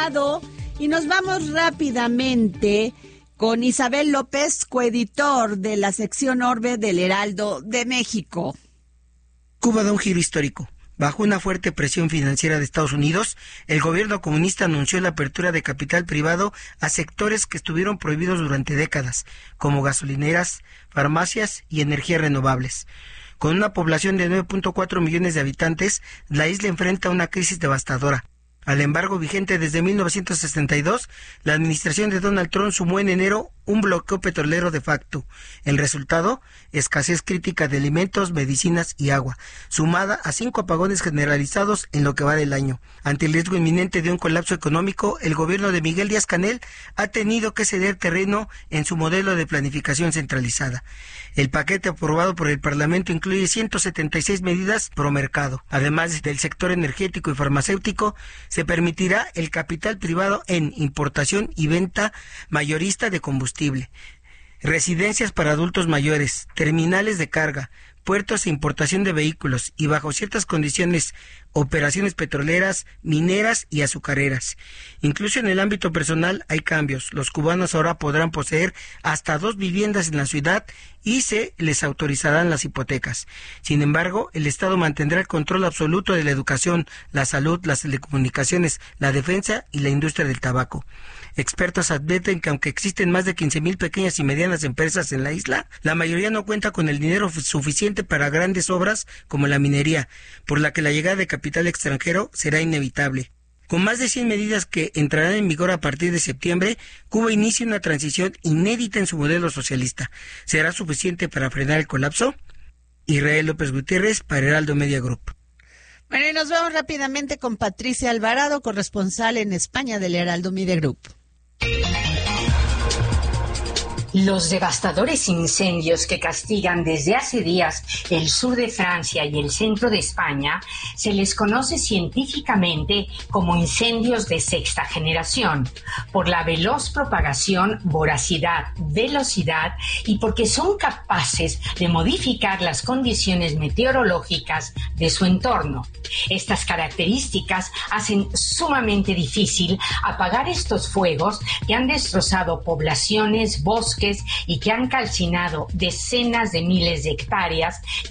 Y nos vamos rápidamente con Isabel López, coeditor de la sección Orbe del Heraldo de México. Cuba da un giro histórico. Bajo una fuerte presión financiera de Estados Unidos, el gobierno comunista anunció la apertura de capital privado a sectores que estuvieron prohibidos durante décadas, como gasolineras, farmacias y energías renovables. Con una población de 9.4 millones de habitantes, la isla enfrenta una crisis devastadora. Al embargo vigente desde 1962, la administración de Donald Trump sumó en enero un bloqueo petrolero de facto. El resultado, escasez crítica de alimentos, medicinas y agua, sumada a 5 apagones generalizados en lo que va del año. Ante el riesgo inminente de un colapso económico, el gobierno de Miguel Díaz-Canel ha tenido que ceder terreno en su modelo de planificación centralizada. El paquete aprobado por el Parlamento incluye 176 medidas pro mercado. Además del sector energético y farmacéutico, se permitirá el capital privado en importación y venta mayorista de combustible, residencias para adultos mayores, terminales de carga, puertos e importación de vehículos y, bajo ciertas condiciones, operaciones petroleras, mineras y azucareras. Incluso en el ámbito personal hay cambios. Los cubanos ahora podrán poseer hasta 2 viviendas en la ciudad y se les autorizarán las hipotecas. Sin embargo, el Estado mantendrá el control absoluto de la educación, la salud, las telecomunicaciones, la defensa y la industria del tabaco. Expertos advierten que aunque existen más de 15,000 pequeñas y medianas empresas en la isla, la mayoría no cuenta con el dinero suficiente para grandes obras como la minería, por la que la llegada de capital extranjero será inevitable. Con más de 100 medidas que entrarán en vigor a partir de septiembre, Cuba inicia una transición inédita en su modelo socialista. ¿Será suficiente para frenar el colapso? Israel López Gutiérrez, para Heraldo Media Group. Bueno, y nos vamos rápidamente con Patricia Alvarado, corresponsal en España del Heraldo Media Group. Los devastadores incendios que castigan desde hace días el sur de Francia y el centro de España se les conoce científicamente como incendios de sexta generación, por la veloz propagación, voracidad, velocidad y porque son capaces de modificar las condiciones meteorológicas de su entorno. Estas características hacen sumamente difícil apagar estos fuegos que han destrozado poblaciones, bosques y que han calcinado decenas de miles de hectáreas